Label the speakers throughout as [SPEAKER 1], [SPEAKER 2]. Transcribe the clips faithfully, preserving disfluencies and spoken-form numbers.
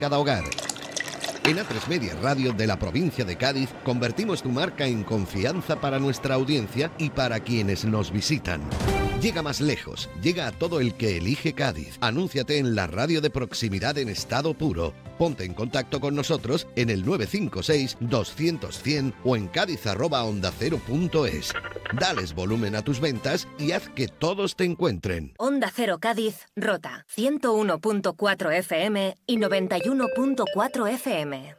[SPEAKER 1] cada hogar. En A tres Media Radio de la provincia de Cádiz convertimos tu marca en confianza para nuestra audiencia y para quienes nos visitan. Llega más lejos, llega a todo el que elige Cádiz. Anúnciate en la radio de proximidad en estado puro. Ponte en contacto con nosotros en el nueve cinco seis, doscientos, cien o en cádiz arroba onda cero punto es. Dales volumen a tus ventas y haz que todos te encuentren.
[SPEAKER 2] Onda Cero Cádiz, Rota, ciento uno punto cuatro F M y noventa y uno punto cuatro F M.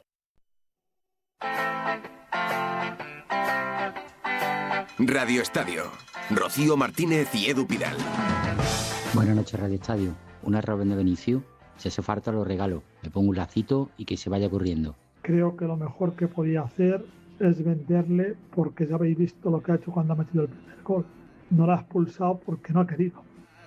[SPEAKER 3] Radio Estadio. Rocío Martínez y Edu Pidal.
[SPEAKER 4] Buenas noches, Radio Estadio. Un error de Vinicius. Si hace falta lo regalo. Le pongo un lacito y que se vaya corriendo.
[SPEAKER 5] Creo que lo mejor que podía hacer es venderle, porque ya habéis visto lo que ha hecho cuando ha metido el primer gol. No lo ha expulsado porque no ha querido.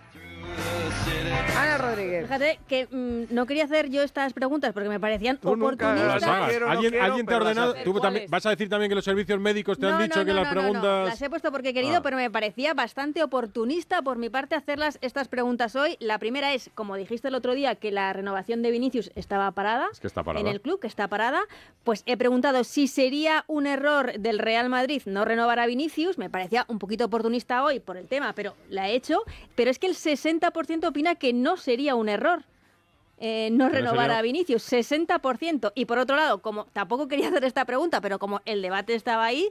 [SPEAKER 6] Ana Rodríguez.
[SPEAKER 7] Fíjate que mmm, no quería hacer yo estas preguntas porque me parecían
[SPEAKER 8] Tú
[SPEAKER 7] oportunistas.
[SPEAKER 8] Nunca, quiero, ¿Alguien,
[SPEAKER 6] no quiero,
[SPEAKER 8] ¿alguien te ha ordenado?
[SPEAKER 6] vas a,
[SPEAKER 8] ¿Tú también, ¿Vas a decir también que los servicios médicos te
[SPEAKER 7] no,
[SPEAKER 8] han dicho
[SPEAKER 7] no,
[SPEAKER 8] que
[SPEAKER 7] no,
[SPEAKER 8] las
[SPEAKER 7] no,
[SPEAKER 8] preguntas...?
[SPEAKER 7] No, no. Las he puesto porque he querido,
[SPEAKER 8] ah.
[SPEAKER 7] pero me parecía bastante oportunista por mi parte hacerlas estas preguntas hoy. La primera es, como dijiste el otro día, que la renovación de Vinicius estaba parada.
[SPEAKER 8] Es que está parada.
[SPEAKER 7] En el club, que está parada. Pues he preguntado si sería un error del Real Madrid no renovar a Vinicius. Me parecía un poquito oportunista hoy por el tema, pero la he hecho. Pero es que el sesenta por ciento opina que no sería un error. Eh, no renovar a Vinicius, sesenta por ciento. Y por otro lado, como tampoco quería hacer esta pregunta, pero como el debate estaba ahí,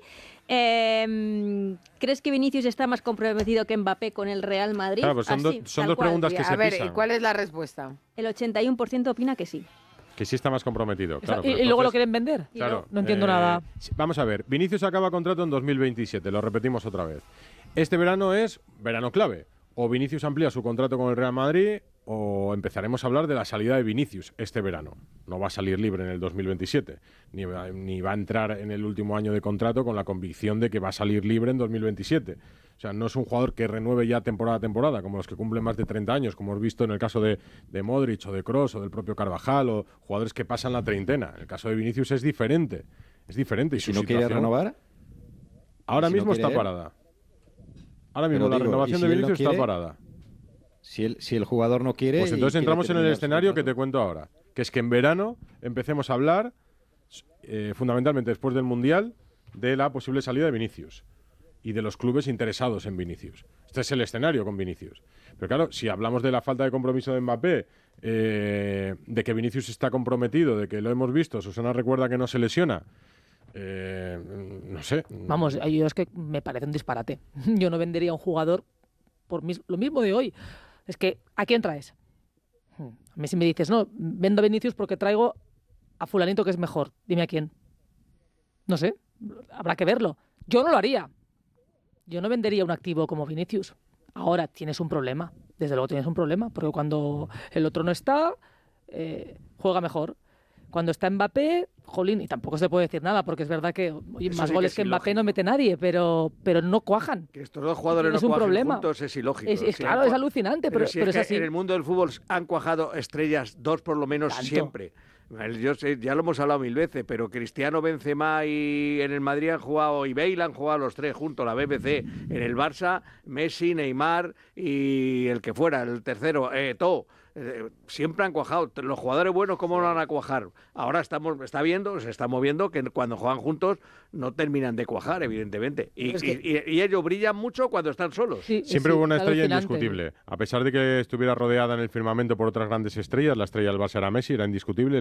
[SPEAKER 7] eh, ¿crees que Vinicius está más comprometido que Mbappé con el Real Madrid?
[SPEAKER 8] Claro, pues son,
[SPEAKER 7] Así,
[SPEAKER 8] do, son
[SPEAKER 7] tal
[SPEAKER 8] dos
[SPEAKER 7] cual.
[SPEAKER 8] preguntas que
[SPEAKER 6] a
[SPEAKER 8] se
[SPEAKER 6] ver,
[SPEAKER 8] pisan.
[SPEAKER 6] ¿cuál es la respuesta?
[SPEAKER 7] El ochenta y uno por ciento opina que sí.
[SPEAKER 8] Que sí está más comprometido. Claro,
[SPEAKER 9] y, y
[SPEAKER 8] entonces,
[SPEAKER 9] luego lo quieren vender.
[SPEAKER 8] Claro,
[SPEAKER 9] no entiendo
[SPEAKER 8] eh,
[SPEAKER 9] nada.
[SPEAKER 8] Vamos a ver, Vinicius acaba contrato en dos mil veintisiete, lo repetimos otra vez. Este verano es verano clave. O Vinicius amplía su contrato con el Real Madrid o empezaremos a hablar de la salida de Vinicius este verano. No va a salir libre en el dos mil veintisiete, ni va, ni va a entrar en el último año de contrato con la convicción de que va a salir libre en dos mil veintisiete. O sea, no es un jugador que renueve ya temporada a temporada, como los que cumplen más de treinta años, como hemos visto en el caso de, de Modric o de Kroos o del propio Carvajal, o jugadores que pasan la treintena. En el caso de Vinicius es diferente, es diferente. Y
[SPEAKER 10] si
[SPEAKER 8] su
[SPEAKER 10] no quiere renovar,
[SPEAKER 8] ahora
[SPEAKER 10] si
[SPEAKER 8] mismo
[SPEAKER 10] no
[SPEAKER 8] está
[SPEAKER 10] quiere
[SPEAKER 8] parada. Ahora mismo
[SPEAKER 10] Pero
[SPEAKER 8] la
[SPEAKER 10] digo,
[SPEAKER 8] renovación
[SPEAKER 10] si
[SPEAKER 8] de Vinicius
[SPEAKER 10] no quiere,
[SPEAKER 8] está parada.
[SPEAKER 10] Si el, si el jugador no quiere...
[SPEAKER 8] Pues entonces entramos en el escenario que te
[SPEAKER 10] contrato.
[SPEAKER 8] cuento ahora, que es que en verano empecemos a hablar, eh, fundamentalmente después del Mundial, de la posible salida de Vinicius y de los clubes interesados en Vinicius. Este es el escenario con Vinicius. Pero claro, si hablamos de la falta de compromiso de Mbappé, eh, de que Vinicius está comprometido, de que lo hemos visto, Susana recuerda que no se lesiona, eh, no sé.
[SPEAKER 9] Vamos, yo es que me parece un disparate. Yo no vendería a un jugador por mis, lo mismo de hoy. Es que, ¿a quién traes? A mí si me dices, no, vendo a Vinicius porque traigo a fulanito que es mejor. Dime a quién. No sé, habrá que verlo. Yo no lo haría. Yo no vendería un activo como Vinicius. Ahora tienes un problema. Desde luego tienes un problema, porque cuando el otro no está, eh, juega mejor. Cuando está Mbappé, jolín, y tampoco se puede decir nada, porque es verdad que oye, más
[SPEAKER 11] sí
[SPEAKER 9] goles
[SPEAKER 11] que
[SPEAKER 9] que,
[SPEAKER 11] es
[SPEAKER 9] Mbappé
[SPEAKER 11] ilógico.
[SPEAKER 9] no mete nadie, pero, pero no cuajan.
[SPEAKER 11] Que estos dos jugadores no
[SPEAKER 9] Es un
[SPEAKER 11] cuajen
[SPEAKER 9] problema.
[SPEAKER 11] juntos es ilógico.
[SPEAKER 9] Es, es
[SPEAKER 11] Si
[SPEAKER 9] claro,
[SPEAKER 11] han
[SPEAKER 9] es
[SPEAKER 11] cua-
[SPEAKER 9] alucinante,
[SPEAKER 11] pero,
[SPEAKER 9] pero,
[SPEAKER 11] si
[SPEAKER 9] pero
[SPEAKER 11] es
[SPEAKER 9] es
[SPEAKER 11] que
[SPEAKER 9] así.
[SPEAKER 11] en el mundo del fútbol han cuajado estrellas, dos por lo menos
[SPEAKER 9] Tanto.
[SPEAKER 11] siempre. El- Yo sé, ya lo hemos hablado mil veces, pero Cristiano, Benzema y en el Madrid han jugado, y Bale han jugado los tres juntos, la B B C. En el Barça, Messi, Neymar y el que fuera, el tercero, eh, Eto'o. Eh, siempre han cuajado. Los jugadores buenos, ¿cómo no van a cuajar? Ahora estamos, está viendo, se está moviendo que cuando juegan juntos no terminan de cuajar, evidentemente. Y,
[SPEAKER 9] Es que-
[SPEAKER 11] y- y- y ellos brillan mucho cuando están solos.
[SPEAKER 9] Sí,
[SPEAKER 8] Siempre
[SPEAKER 9] sí,
[SPEAKER 8] hubo una
[SPEAKER 9] es
[SPEAKER 8] estrella
[SPEAKER 9] alucinante.
[SPEAKER 8] indiscutible. A pesar de que estuviera rodeada en el firmamento por otras grandes estrellas, la estrella del Barça era Messi, era indiscutible.